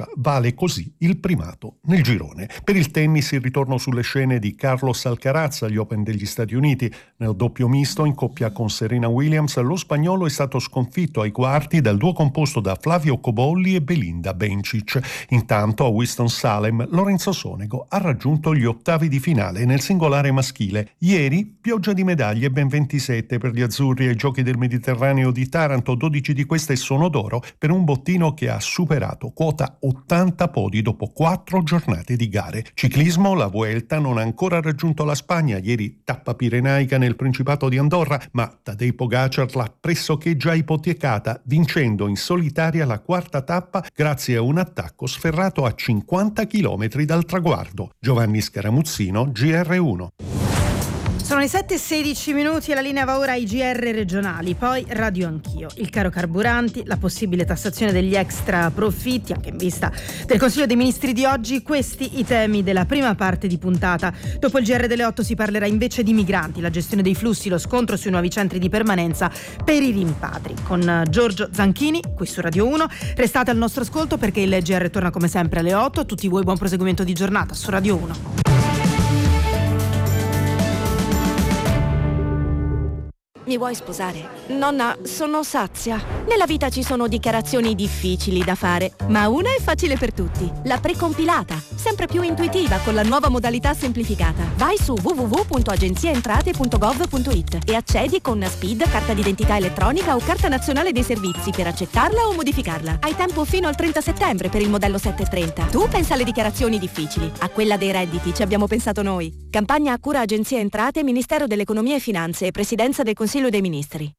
Francia vale così il primato nel girone. Per il tennis il ritorno sulle scene di Carlos Alcaraz agli Open degli Stati Uniti. Nel doppio misto in coppia con Serena Williams lo spagnolo è stato sconfitto ai quarti dal duo composto da Flavio Cobolli e Belinda Bencic. Intanto a Winston-Salem Lorenzo Sonego ha raggiunto gli ottavi di finale nel singolare maschile. Ieri pioggia di medaglie, ben 27 per gli azzurri ai Giochi del Mediterraneo di Taranto, 12 di queste sono d'oro per un bottino che ha superato quota 80 podi dopo 4 giornate di gare. Ciclismo, la Vuelta non ha ancora raggiunto la Spagna, ieri tappa pirenaica nel Principato di Andorra, ma Tadej Pogacar l'ha pressoché già ipotecata, vincendo in solitaria la quarta tappa grazie a un attacco sferrato a 50 km dal traguardo. Giovanni Scaramuzzino, GR1. Sono le 7:16 e la linea va ora ai GR regionali, poi Radio Anch'io, il caro carburanti, la possibile tassazione degli extra profitti, anche in vista del Consiglio dei Ministri di oggi. Questi i temi della prima parte di puntata. Dopo il GR delle 8 si parlerà invece di migranti, la gestione dei flussi, lo scontro sui nuovi centri di permanenza per i rimpatri, con Giorgio Zanchini qui su Radio 1. Restate al nostro ascolto perché il GR torna come sempre alle 8. A tutti voi buon proseguimento di giornata su Radio 1. Mi vuoi sposare? Nonna, sono sazia. Nella vita ci sono dichiarazioni difficili da fare, ma una è facile per tutti. La precompilata, sempre più intuitiva con la nuova modalità semplificata. Vai su www.agenziaentrate.gov.it e accedi con SPID, carta d'identità elettronica o carta nazionale dei servizi per accettarla o modificarla. Hai tempo fino al 30 settembre per il modello 730. Tu pensa alle dichiarazioni difficili. A quella dei redditi ci abbiamo pensato noi. Campagna a cura Agenzia Entrate, Ministero dell'Economia e Finanze e Presidenza del Consiglio dei Ministri.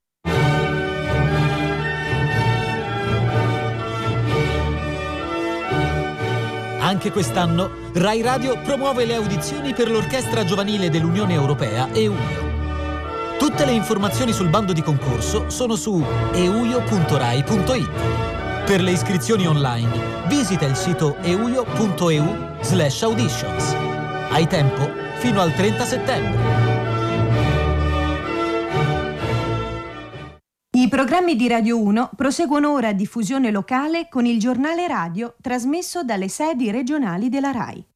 Anche quest'anno Rai Radio promuove le audizioni per l'Orchestra Giovanile dell'Unione Europea EUIO. Tutte le informazioni sul bando di concorso sono su euio.rai.it. Per le iscrizioni online visita il sito euio.eu/auditions. Hai tempo fino al 30 settembre. I programmi di Radio 1 proseguono ora a diffusione locale con il giornale radio trasmesso dalle sedi regionali della RAI.